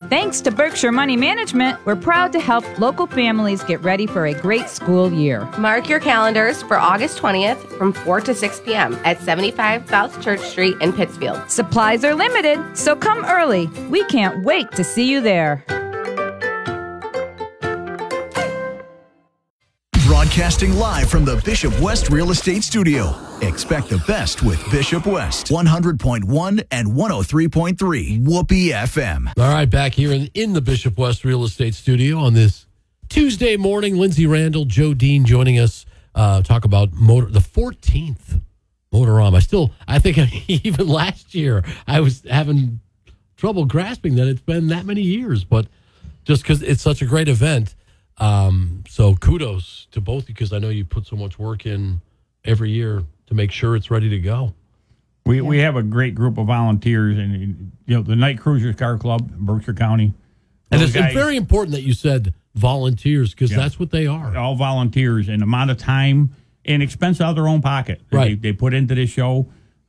Thanks to Berkshire Money Management, we're proud to help local families get ready for a great school year. Mark your calendars for August 20th from 4 to 6 p.m. at 75 South Church Street in Pittsfield. Supplies are limited, so come early. We can't wait to see you there. Broadcasting live from the Bishop West Real Estate Studio. Expect the best with Bishop West, 100.1 and 103.3 Whoopee FM. All right, back here in the Bishop West Real Estate Studio on this Tuesday morning. Lindsay Randall, Joe Dean joining us, talk about the 14th Motorama. I think even last year I was having trouble grasping that it's been that many years, but just because it's such a great event. So kudos to both, because I know you put so much work in every year to make sure it's ready to go. We have a great group of volunteers, and the Night Cruisers Car Club in Berkshire County. And it's very important that you said volunteers, because that's what they are. All volunteers, and amount of time and expense out of their own pocket. Right. They put into this show.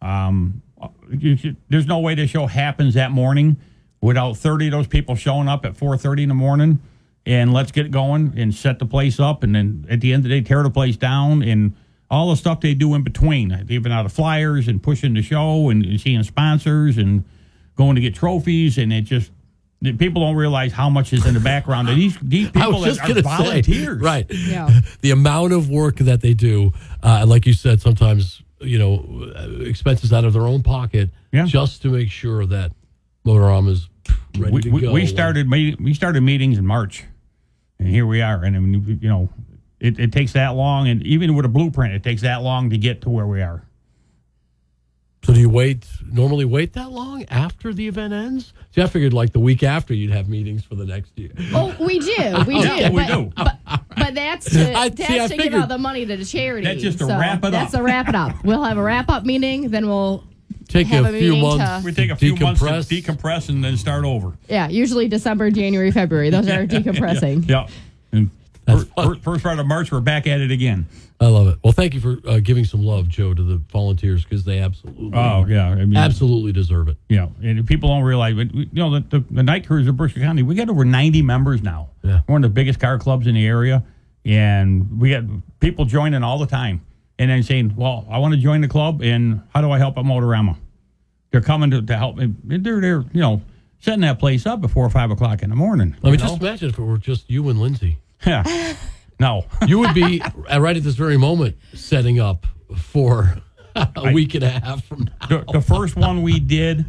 There's no way this show happens that morning without 30 of those people showing up at 4:30 in the morning. And let's get going and set the place up. And then at the end of the day, tear the place down and all the stuff they do in between, giving out of flyers and pushing the show and seeing sponsors and going to get trophies. And people don't realize how much is in the background. These people are volunteers. Right. Yeah. The amount of work that they do, like you said, sometimes, expenses out of their own pocket just to make sure that Motorama is ready to go. We started meetings in March. And here we are. And, I mean, it takes that long. And even with a blueprint, it takes that long to get to where we are. So do you normally wait that long after the event ends? See, I figured like the week after you'd have meetings for the next year. Oh, we do. We do. But that's to give out the money to the charity. That's just to wrap it up. That's to wrap it up. We'll have a wrap-up meeting, then we'll take a few months. We take a few months to decompress and then start over. Yeah, usually December, January, February. Those are decompressing. Yeah. And first part of March, we're back at it again. I love it. Well, thank you for giving some love, Joe, to the volunteers, because they absolutely absolutely deserve it. Yeah, and people don't realize, but the Night Cruisers of Berkshire County, we got over 90 members now. Yeah. We're one of the biggest car clubs in the area, and we got people joining all the time. And then saying, well, I want to join the club, and how do I help at Motorama? They're coming to help me. They're setting that place up at 4 or 5 o'clock in the morning. Let me just imagine if it were just you and Lindsay. Yeah. No. You would be right at this very moment setting up for a week and a half from now. The first one we did,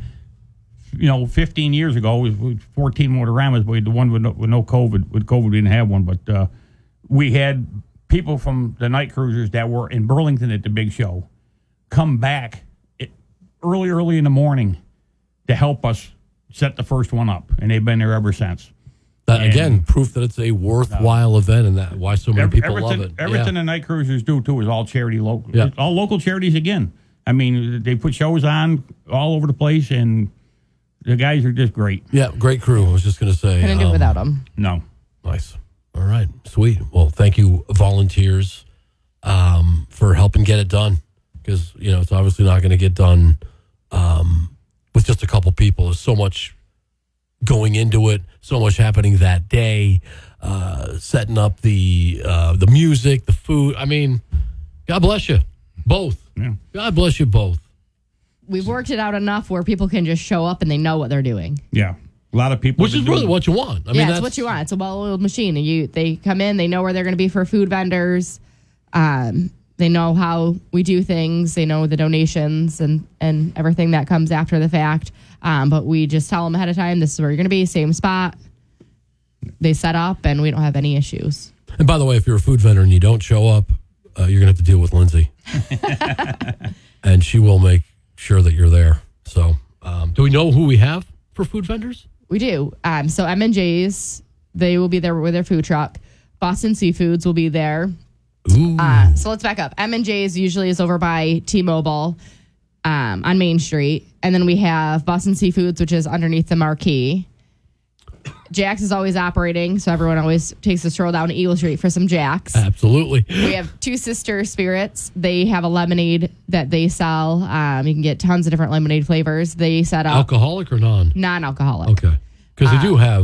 15 years ago, was 14 Motoramas, but the one with no COVID. With COVID, we didn't have one, but we had people from the Night Cruisers that were in Burlington at the big show come back early in the morning to help us set the first one up, and they've been there ever since. Again, proof that it's a worthwhile event, and that why so many people love it. Everything the Night Cruisers do too is all charity local. Yeah. All local charities again. I mean, they put shows on all over the place, and the guys are just great. Yeah, great crew. I was just going to say, couldn't do it without them. No. Nice. All right, sweet. Well, thank you, volunteers, for helping get it done, because it's obviously not going to get done with just a couple people. There's so much going into it, so much happening that day, setting up the music, the food. I mean, God bless you both. Yeah. God bless you both. We've worked it out enough where people can just show up and they know what they're doing. Yeah. A lot of people. Which is really what you want. I mean, it's what you want. It's a well-oiled machine. And they come in, they know where they're going to be for food vendors. They know how we do things. They know the donations and everything that comes after the fact. But we just tell them ahead of time, this is where you're going to be, same spot. They set up, and we don't have any issues. And by the way, if you're a food vendor and you don't show up, you're going to have to deal with Lindsay. And she will make sure that you're there. So do we know who we have for food vendors? We do. So M&J's, they will be there with their food truck. Boston Seafoods will be there. Ooh. So let's back up. M&J's usually is over by T-Mobile on Main Street. And then we have Boston Seafoods, which is underneath the marquee. Jack's is always operating, so everyone always takes a stroll down to Eagle Street for some Jack's. Absolutely. We have Two Sister Spirits. They have a lemonade that they sell. You can get tons of different lemonade flavors. They set up... Alcoholic or non? Non-alcoholic. Okay. Because they do have